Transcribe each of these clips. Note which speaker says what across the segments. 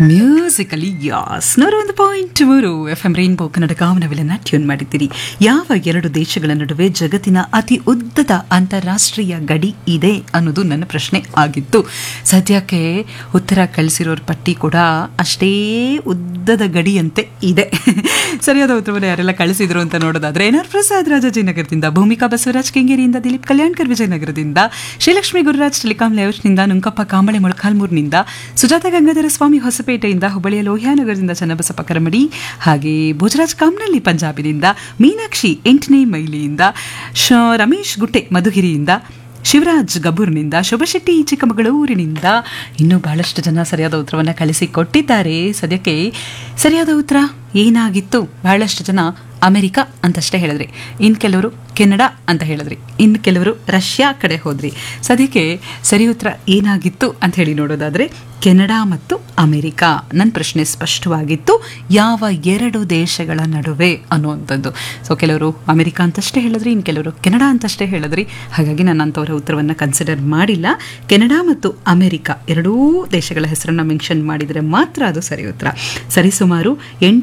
Speaker 1: Musically as 101.3 FM rainbow Kannada ಕಾಮನವೆಲ್ಲನ್ನ tune ಮಾಡಿದ್ದೀರಿ. ಯಾವ ಎರಡು ದೇಶಗಳ ನಡುವೆ ಜಗತ್ತಿನ ಅತಿ ಉದ್ದದ ಅಂತಾರಾಷ್ಟ್ರೀಯ ಗಡಿ ಇದೆ ಅನ್ನೋದು ನನ್ನ ಪ್ರಶ್ನೆ ಆಗಿತ್ತು. ಸದ್ಯಕ್ಕೆ ಉತ್ತರ ಕಳಿಸಿರೋರ ಪಟ್ಟಿ ಕೂಡ ಅಷ್ಟೇ ಉದ್ದದ ಗಡಿಯಂತೆ ಇದೆ. ಸರಿಯಾದ ಉತ್ತರವನ್ನು ಯಾರೆಲ್ಲ ಕಳಿಸಿದ್ರು ಅಂತ ನೋಡೋದಾದ್ರೆ N R Prasad ರಾಜಾಜಿನಗರದಿಂದ, Bhoomika Basavaraj ಕೆಂಗೇರಿಯಿಂದ, Dilip Kalyankar ವಿಜಯನಗರದಿಂದ, Srilakshmi Gururaj telecom ಲೇಔಟ್ನಿಂದ, Nunkappa Kamble ಮೊಳಕಾಲ್ಮೂರ್ನಿಂದ, Sujata Gangadhara ಸ್ವಾಮಿ ಹೊಸಪೇಟೆಯಿಂದ, ಹುಬ್ಬಳ್ಳಿಯ ಲೋಹಿಯಾನಗರದಿಂದ ಚನ್ನಬಸಪ್ಪ ಕರಮಡಿ, ಹಾಗೆ ಭೋಜರಾಜ್ ಕಾಮ್ನಳ್ಳಿ ಪಂಜಾಬಿನಿಂದ, ಮೀನಾಕ್ಷಿ 8ನೇ ಮೈಲಿಯಿಂದ, ರಮೇಶ್ ಗುಟ್ಟೆ ಮಧುಗಿರಿಯಿಂದ, ಶಿವರಾಜ್ ಗಬೂರ್ನಿಂದ, ಶುಭಶೆಟ್ಟಿ ಚಿಕ್ಕಮಗಳೂರಿನಿಂದ, ಇನ್ನೂ ಬಹಳಷ್ಟು ಜನ ಸರಿಯಾದ ಉತ್ತರವನ್ನು ಕಳಿಸಿಕೊಟ್ಟಿದ್ದಾರೆ. ಸದ್ಯಕ್ಕೆ ಸರಿಯಾದ ಉತ್ತರ ಏನಾಗಿತ್ತು? ಬಹಳಷ್ಟು ಜನ ಅಮೆರಿಕ ಅಂತಷ್ಟೇ ಹೇಳಿದ್ರಿ, ಇನ್ನು ಕೆಲವರು ಕೆನಡಾ ಅಂತ ಹೇಳಿದ್ರಿ, ಇನ್ನು ಕೆಲವರು ರಷ್ಯಾ ಕಡೆ ಹೋದ್ರಿ. ಸದ್ಯಕ್ಕೆ ಸರಿ ಉತ್ತರ ಏನಾಗಿತ್ತು ಅಂತ ಹೇಳಿ ನೋಡೋದಾದ್ರೆ ಕೆನಡಾ ಮತ್ತು ಅಮೆರಿಕ. ನನ್ನ ಪ್ರಶ್ನೆ ಸ್ಪಷ್ಟವಾಗಿತ್ತು, ಯಾವ ಎರಡು ದೇಶಗಳ ನಡುವೆ ಅನ್ನುವಂಥದ್ದು. ಸೊ ಕೆಲವರು ಅಮೆರಿಕ ಅಂತಷ್ಟೇ ಹೇಳಿದ್ರಿ, ಇನ್ನು ಕೆಲವರು ಕೆನಡಾ ಅಂತಷ್ಟೇ ಹೇಳಿದ್ರಿ. ಹಾಗಾಗಿ ನಾನು ಅಂಥವರ ಉತ್ತರವನ್ನು ಕನ್ಸಿಡರ್ ಮಾಡಿಲ್ಲ. ಕೆನಡಾ ಮತ್ತು ಅಮೆರಿಕ ಎರಡೂ ದೇಶಗಳ ಹೆಸರನ್ನು ಮೆನ್ಷನ್ ಮಾಡಿದರೆ ಮಾತ್ರ ಅದು ಸರಿ ಉತ್ತರ. ಸರಿಸುಮಾರು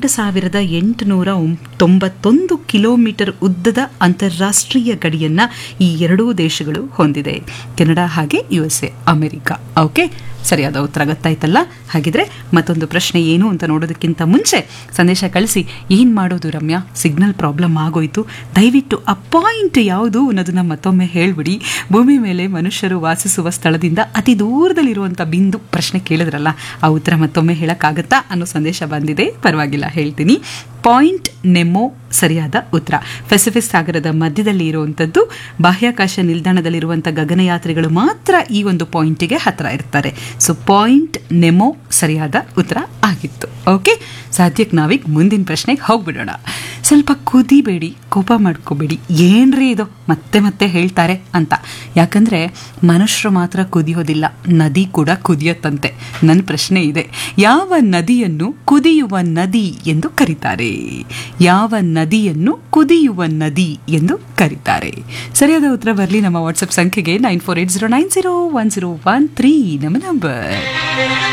Speaker 1: 8,891 ಕಿಲೋಮೀಟರ್ ಉದ್ದದ ಅಂತಾರಾಷ್ಟ್ರೀಯ ಗಡಿಯನ್ನ ಈ ಎರಡೂ ದೇಶಗಳು ಹೊಂದಿದೆ, ಕೆನಡಾ ಹಾಗೆ USA ಅಮೆರಿಕ. ಓಕೆ, ಸರಿಯಾದ ಉತ್ತರ ಗೊತ್ತಾಯ್ತಲ್ಲ? ಹಾಗಿದ್ರೆ ಮತ್ತೊಂದು ಪ್ರಶ್ನೆ ಏನು ಅಂತ ನೋಡೋದಕ್ಕಿಂತ ಮುಂಚೆ ಸಂದೇಶ ಕಳಿಸಿ, ಏನು ಮಾಡೋದು ರಮ್ಯಾ, ಸಿಗ್ನಲ್ ಪ್ರಾಬ್ಲಮ್ ಆಗೋಯ್ತು, ದಯವಿಟ್ಟು ಆ ಪಾಯಿಂಟ್ ಯಾವುದು ಅನ್ನೋದನ್ನ ಮತ್ತೊಮ್ಮೆ ಹೇಳ್ಬಿಡಿ. ಭೂಮಿ ಮೇಲೆ ಮನುಷ್ಯರು ವಾಸಿಸುವ ಸ್ಥಳದಿಂದ ಅತಿ ದೂರದಲ್ಲಿರುವಂಥ ಬಿಂದು ಪ್ರಶ್ನೆ ಕೇಳಿದ್ರಲ್ಲ, ಆ ಉತ್ತರ ಮತ್ತೊಮ್ಮೆ ಹೇಳಕ್ಕಾಗತ್ತಾ ಅನ್ನೋ ಸಂದೇಶ ಬಂದಿದೆ. ಪರವಾಗಿಲ್ಲ, ಹೇಳ್ತೀನಿ. ಪಾಯಿಂಟ್ ನೆಮೋ ಸರಿಯಾದ ಉತ್ತರ. ಪೆಸಿಫಿಕ್ ಸಾಗರದ ಮಧ್ಯದಲ್ಲಿ ಇರುವಂಥದ್ದು. ಬಾಹ್ಯಾಕಾಶ ನಿಲ್ದಾಣದಲ್ಲಿರುವಂಥ ಗಗನಯಾತ್ರಿಗಳು ಮಾತ್ರ ಈ ಒಂದು ಪಾಯಿಂಟಿಗೆ ಹತ್ತಿರ ಇರ್ತಾರೆ. ಸೊ ಪಾಯಿಂಟ್ ನೆಮೋ ಸರಿಯಾದ ಉತ್ತರ ಆಗಿತ್ತು. ಓಕೆ, ಸದ್ಯಕ್ಕೆ ನಾವೀಗ ಮುಂದಿನ ಪ್ರಶ್ನೆಗೆ ಹೋಗ್ಬಿಡೋಣ. ಸ್ವಲ್ಪ ಕುದಿಬೇಡಿ, ಕೋಪ ಮಾಡ್ಕೋಬೇಡಿ, ಏನ್ರಿ ಇದು ಮತ್ತೆ ಮತ್ತೆ ಹೇಳ್ತಾರೆ ಅಂತ. ಯಾಕಂದ್ರೆ ಮನುಷ್ಯರು ಮಾತ್ರ ಕುದಿಯೋದಿಲ್ಲ, ನದಿ ಕೂಡ ಕುದಿಯತ್ತಂತೆ. ನನ್ನ ಪ್ರಶ್ನೆ ಇದೆ, ಯಾವ ನದಿಯನ್ನು ಕುದಿಯುವ ನದಿ ಎಂದು ಕರೀತಾರೆ? ಯಾವ ನದಿಯನ್ನು ಕುದಿಯುವ ನದಿ ಎಂದು ಕರೀತಾರೆ? ಸರಿಯಾದ ಉತ್ತರ ಬರಲಿ ನಮ್ಮ ವಾಟ್ಸಪ್ ಸಂಖ್ಯೆಗೆ 9480901013 ನಮ್ಮ ನಂಬರ್.